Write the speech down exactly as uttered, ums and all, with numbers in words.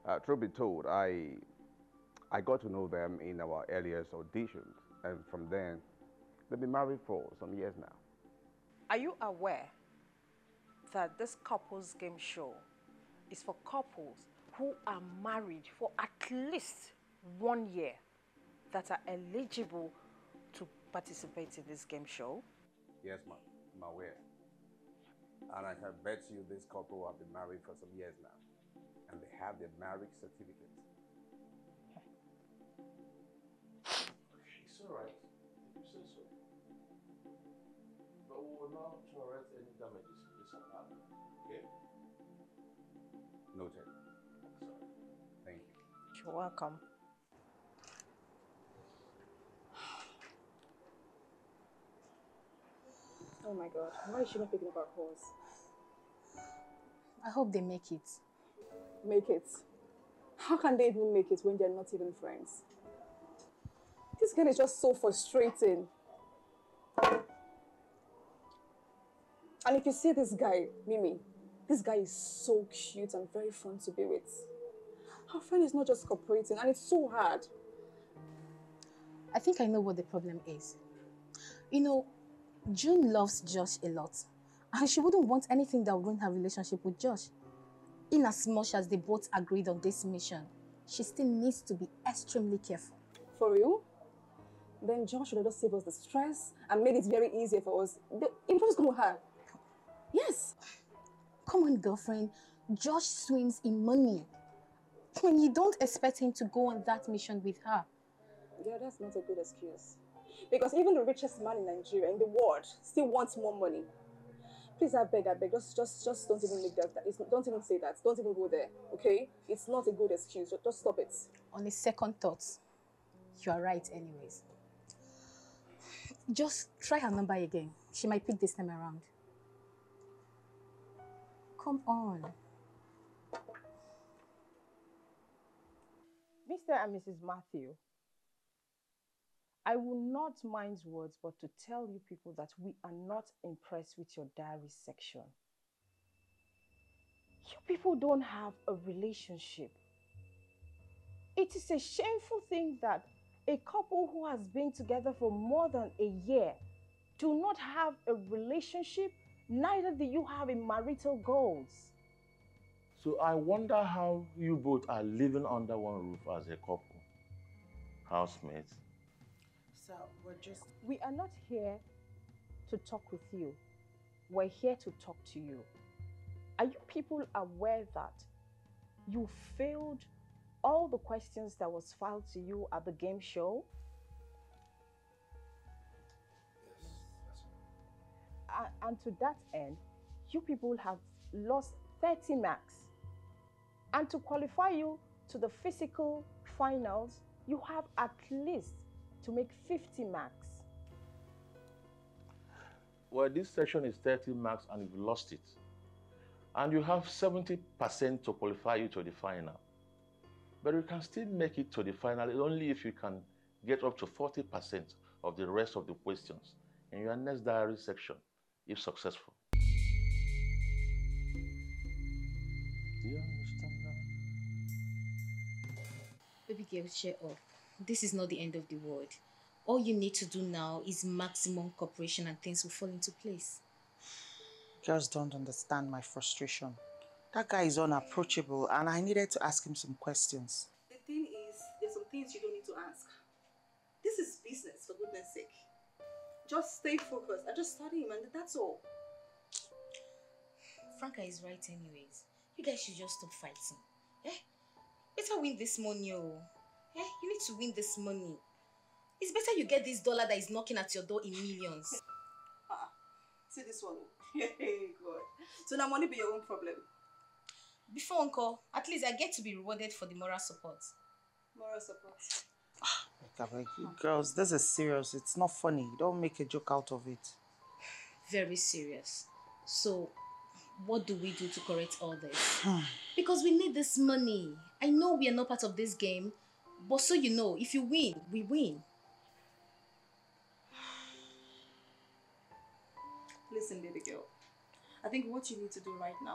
Uh, truth be told, I I got to know them in our earliest auditions, and from then, they've been married for some years now. Are you aware that this couples game show is for couples who are married for at least one year that are eligible to participate in this game show? Yes, ma'am. I'm aware. And I can bet you this couple have been married for some years now. And they have their marriage certificate. It's alright, if you say so. But we will not tolerate any damages in this apartment, okay? Noted. Sorry. Thank you. You're welcome. Oh my God, why is she not picking up our calls? I hope they make it. Make it? How can they even make it when they're not even friends? This girl is just so frustrating. And if you see this guy, Mimi, this guy is so cute and very fun to be with. Our friend is not just cooperating, and it's so hard. I think I know what the problem is. You know, June loves Josh a lot, and she wouldn't want anything that would ruin her relationship with Josh. In as much as they both agreed on this mission, she still needs to be extremely careful. For real? Then Josh should have just saved us the stress and made it very easy for us. It was go her. Yes. Come on, girlfriend. Josh swims in money. When you don't expect him to go on that mission with her. Yeah, that's not a good excuse. Because even the richest man in Nigeria, in the world, still wants more money. Please, I beg, I beg, just, just, just don't even make that. It's, don't even say that. Don't even go there, okay? It's not a good excuse. Just, just stop it. On a second thought, you are right anyways. Just try her number again. She might pick this time around. Come on. Mister and Missus Matthew, I will not mind words but to tell you people that we are not impressed with your diary section. You people don't have a relationship. It is a shameful thing that a couple who has been together for more than a year do not have a relationship, neither do you have a marital goals. So I wonder how you both are living under one roof as a couple. Housemates. So we're just... We are not here to talk with you. We're here to talk to you. Are you people aware that you failed all the questions that was filed to you at the game show? Yes, that's right. And, and to that end, you people have lost thirty marks. And to qualify you to the physical finals, you have at least to make fifty marks. Well, this section is thirty marks and you've lost it. And you have seventy percent to qualify you to the final. But you can still make it to the final only if you can get up to forty percent of the rest of the questions in your next diary section, if successful. Do you understand that? Baby girl, cheer up. This is not the end of the world. All you need to do now is maximum cooperation and things will fall into place. Just don't understand my frustration. That guy is unapproachable and I needed to ask him some questions. The thing is, there's some things you don't need to ask. This is business, for goodness sake. Just stay focused and just study him and that's all. Franca is right anyways. You guys should just stop fighting. Eh? Better win this money, oh. Eh? You need to win this money. It's better you get this dollar that is knocking at your door in millions. Ah, see this one. Hey, God. So now money be your own problem. Before uncle, at least I get to be rewarded for the moral support. Moral support. Girls, this is serious. It's not funny. Don't make a joke out of it. Very serious. So, what do we do to correct all this? Because we need this money. I know we are not part of this game, but so you know, if you win, we win. Listen, baby girl. I think what you need to do right now